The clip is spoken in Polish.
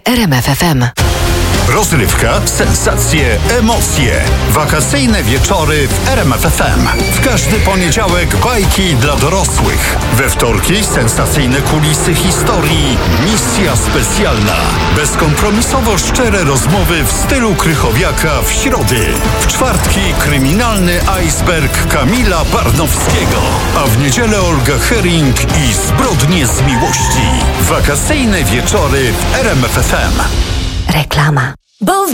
RMF FM. Rozrywka, sensacje, emocje. Wakacyjne wieczory w RMF FM. W każdy poniedziałek bajki dla dorosłych. We wtorki sensacyjne kulisy historii. Misja specjalna. Bezkompromisowo szczere rozmowy w stylu Krychowiaka w środy. W czwartki kryminalny iceberg Kamila Barnowskiego. A w niedzielę Olga Hering i zbrodnie z miłości. Wakacyjne wieczory w RMF FM. Reklama. Bo w